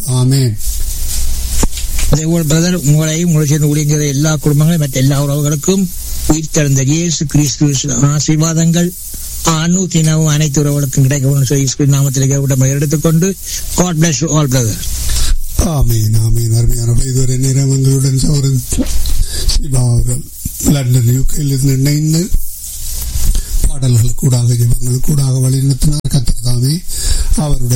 ஆமென். அதேபோல் பிரதர் உங்களையும் உங்களை சேர்ந்து ஊழியங்கிற எல்லா குடும்பங்களையும் மற்ற எல்லா உறவுகளுக்கும் உயிர் தெழுந்த இயேசு கிறிஸ்து ஆசீர்வாதங்கள் தினமும் அனைத்து உறவுகளுக்கும் கிடைக்கும் நாமத்தில் எடுத்துக்கொண்டு God bless you all brother. ஆமீன் ஆமீன். அருமையான இதுவரை நேரம் எங்களுடன் சௌரன் சிவா அவர்கள் லண்டன் யூகேலிருந்து இணைந்து பாடல்கள் கூடாக ஜெபங்கள் கூடாக வழிநடத்தினார். கர்த்தர் தாமே அவருடைய